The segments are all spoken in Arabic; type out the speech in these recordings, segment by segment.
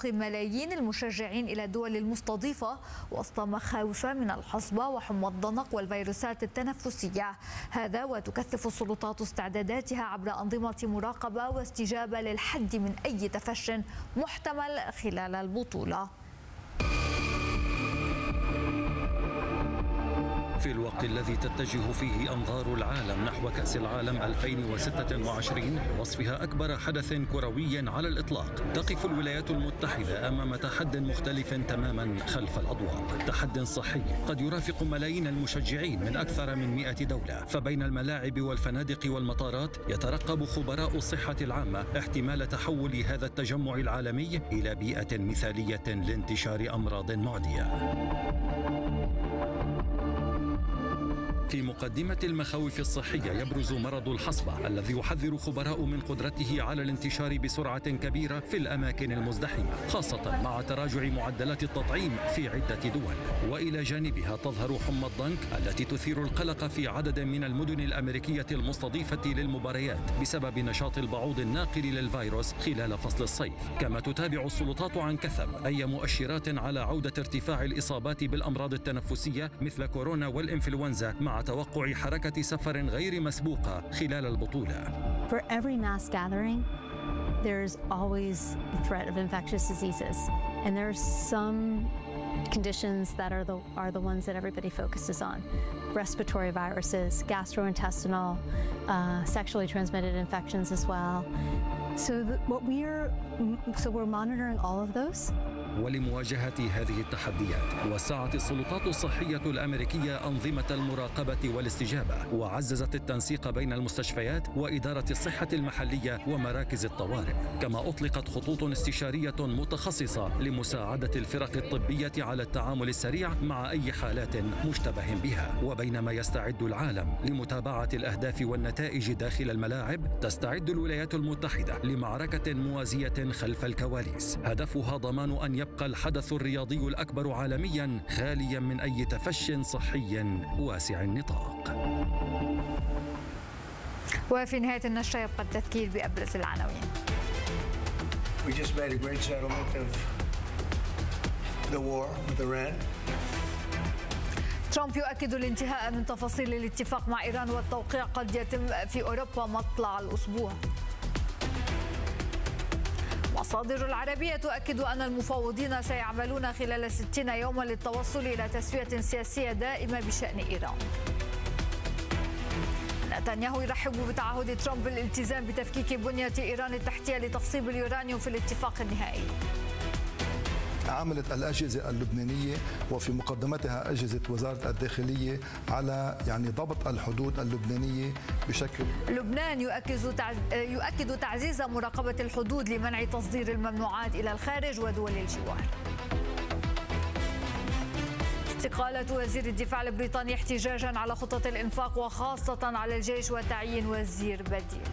تشوق ملايين المشجعين إلى الدول المستضيفة وسط مخاوف من الحصبة وحمى الضنك والفيروسات التنفسية. هذا وتكثف السلطات استعداداتها عبر أنظمة مراقبة واستجابة للحد من أي تفش محتمل خلال البطولة. في الوقت الذي تتجه فيه أنظار العالم نحو كأس العالم 2026 بوصفها أكبر حدث كروي على الإطلاق، تقف الولايات المتحدة أمام تحد مختلف تماما خلف الأضواء، تحد صحي قد يرافق ملايين المشجعين من أكثر من 100 دولة. فبين الملاعب والفنادق والمطارات يترقب خبراء الصحة العامة احتمال تحول هذا التجمع العالمي إلى بيئة مثالية لانتشار أمراض معدية. في مقدمة المخاوف الصحية يبرز مرض الحصبة الذي يحذر خبراء من قدرته على الانتشار بسرعة كبيرة في الأماكن المزدحمة، خاصة مع تراجع معدلات التطعيم في عدة دول. وإلى جانبها تظهر حمى الضنك التي تثير القلق في عدد من المدن الأمريكية المستضيفة للمباريات بسبب نشاط البعوض الناقل للفيروس خلال فصل الصيف. كما تتابع السلطات عن كثب أي مؤشرات على عودة ارتفاع الإصابات بالأمراض التنفسية مثل كورونا والإنفلونزا، مع توقع حركة سفر غير مسبوقة خلال البطولة. For every mass gathering, there's always the threat of infectious diseases, and there are some conditions that are the ones that everybody focuses on: respiratory viruses, gastrointestinal, sexually transmitted infections as well. So we're monitoring all of those. ولمواجهة هذه التحديات وسعت السلطات الصحية الأمريكية أنظمة المراقبة والاستجابة، وعززت التنسيق بين المستشفيات وإدارة الصحة المحلية ومراكز الطوارئ. كما أطلقت خطوط استشارية متخصصة لمساعدة الفرق الطبية على التعامل السريع مع أي حالات مشتبه بها. وبينما يستعد العالم لمتابعة الأهداف والنتائج داخل الملاعب، تستعد الولايات المتحدة لمعركة موازية خلف الكواليس، هدفها ضمان أن يبقى الحدث الرياضي الأكبر عالميا خاليا من أي تفش صحي واسع النطاق. وفي نهاية النشرة يبقى التذكير بأبرز العناوين. We just made a great settlement of the war with Iran. ترامب يؤكد الانتهاء من تفاصيل الاتفاق مع إيران والتوقيع قد يتم في أوروبا مطلع الأسبوع. مصادر العربية تؤكد أن المفاوضين سيعملون خلال 60 يوما للتوصل إلى تسوية سياسية دائمة بشأن إيران. نتنياهو يرحب بتعهد ترامب بالالتزام بتفكيك بنية إيران التحتية لتخصيب اليورانيوم في الاتفاق النهائي. عملت الأجهزة اللبنانية وفي مقدمتها أجهزة وزارة الداخلية على ضبط الحدود اللبنانية بشكل. لبنان يؤكد تعزيز مراقبة الحدود لمنع تصدير الممنوعات إلى الخارج ودول الجوار. استقالة وزير الدفاع البريطاني احتجاجا على خطط الإنفاق وخاصة على الجيش وتعيين وزير بديل.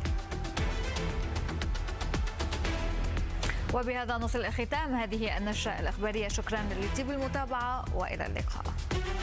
وبهذا نصل الختام هذه النشرة الإخبارية. شكرا لطيب المتابعة وإلى اللقاء.